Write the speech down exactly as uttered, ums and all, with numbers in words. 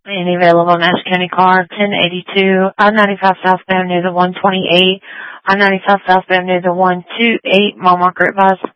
Any available Nash County car, ten eighty-two, I ninety-five southbound near the one twenty-eight, I ninety-five southbound near the one twenty-eight, mile marker advised.